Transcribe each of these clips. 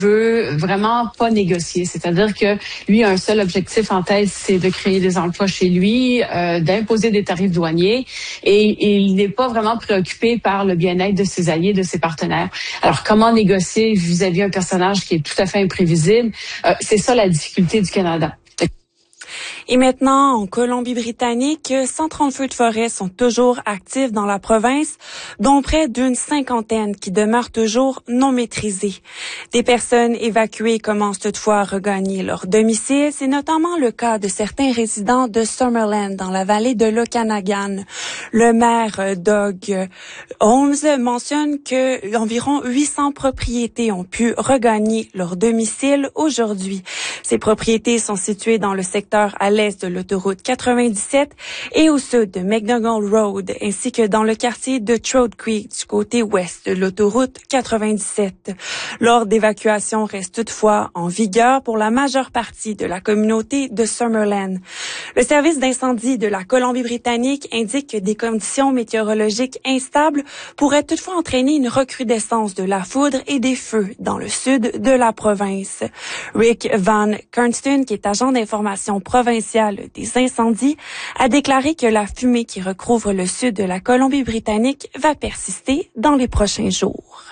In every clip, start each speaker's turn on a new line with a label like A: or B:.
A: veut vraiment pas négocier. C'est-à-dire que lui a un seul objectif en tête, c'est de créer des emplois chez lui, d'imposer des tarifs douaniers et il n'est pas vraiment préoccupé par le bien-être de ses alliés, de ses partenaires. Alors, comment négocier vis-à-vis un personnage qui est tout à fait imprévisible? C'est ça la difficulté du Canada.
B: Et maintenant, en Colombie-Britannique, 130 feux de forêt sont toujours actifs dans la province, dont près d'une cinquantaine qui demeurent toujours non maîtrisés. Des personnes évacuées commencent toutefois à regagner leur domicile. C'est notamment le cas de certains résidents de Summerland, dans la vallée de l'Okanagan. Le maire Doug Holmes mentionne que environ 800 propriétés ont pu regagner leur domicile aujourd'hui. Ces propriétés sont situées dans le secteur à l'est de l'autoroute 97 et au sud de McDougall Road, ainsi que dans le quartier de Trout Creek du côté ouest de l'autoroute 97. L'ordre d'évacuation reste toutefois en vigueur pour la majeure partie de la communauté de Summerland. Le service d'incendie de la Colombie-Britannique indique que des conditions météorologiques instables pourraient toutefois entraîner une recrudescence de la foudre et des feux dans le sud de la province. Rick Van Kernston, qui est agent d'information provinciale des incendies, a déclaré que la fumée qui recouvre le sud de la Colombie-Britannique va persister dans les prochains jours.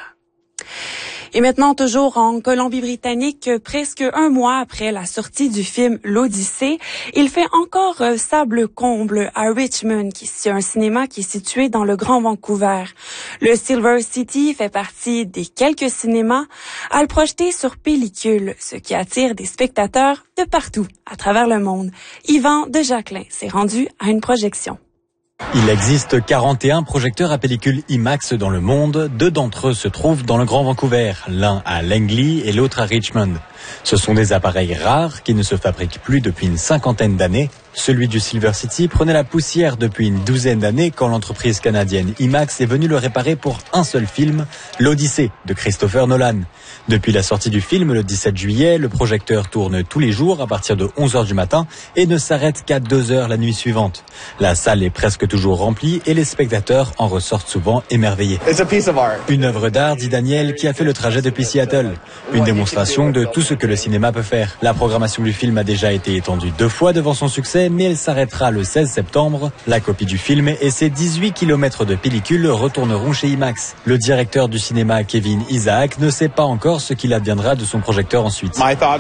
B: Et maintenant, toujours en Colombie-Britannique, presque un mois après la sortie du film L'Odyssée, il fait encore sable comble à Richmond, qui est un cinéma qui est situé dans le Grand Vancouver. Le Silver City fait partie des quelques cinémas à le projeter sur pellicule, ce qui attire des spectateurs de partout à travers le monde. Yvan de Jacquelin s'est rendu à une projection.
C: Il existe 41 projecteurs à pellicule IMAX dans le monde. 2 d'entre eux se trouvent dans le Grand Vancouver, l'un à Langley et l'autre à Richmond. Ce sont des appareils rares qui ne se fabriquent plus depuis une cinquantaine d'années. Celui du Silver City prenait la poussière depuis une douzaine d'années quand l'entreprise canadienne IMAX est venue le réparer pour un seul film, L'Odyssée de Christopher Nolan. Depuis la sortie du film le 17 juillet, le projecteur tourne tous les jours à partir de 11h du matin et ne s'arrête qu'à 2h la nuit suivante. La salle est presque toujours remplie et les spectateurs en ressortent souvent émerveillés. Une œuvre d'art, dit Daniel, qui a fait le trajet depuis Seattle. Une démonstration de tout ce que le cinéma peut faire. La programmation du film a déjà été étendue 2 fois devant son succès, mais elle s'arrêtera le 16 septembre. La copie du film et ses 18 km de pellicule retourneront chez IMAX. Le directeur du cinéma, Kevin Isaac, ne sait pas encore ce qu'il adviendra de son projecteur ensuite.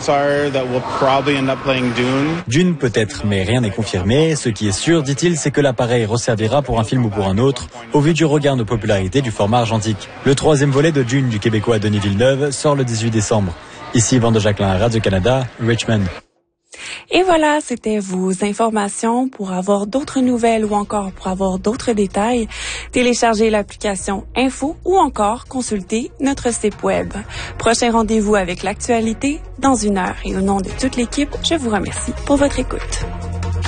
C: Dune peut-être, mais rien n'est confirmé. Ce qui est sûr, dit-il, c'est que l'appareil resservira pour un film ou pour un autre, au vu du regain de popularité du format argentique. Le 3e volet de Dune du Québécois Denis Villeneuve sort le 18 décembre. Ici Yvan de Jacquelin, Radio-Canada, Richmond.
B: Et voilà, c'était vos informations. Pour avoir d'autres nouvelles ou encore pour avoir d'autres détails, téléchargez l'application Info ou encore consultez notre site web. Prochain rendez-vous avec l'actualité dans 1 heure. Et au nom de toute l'équipe, je vous remercie pour votre écoute.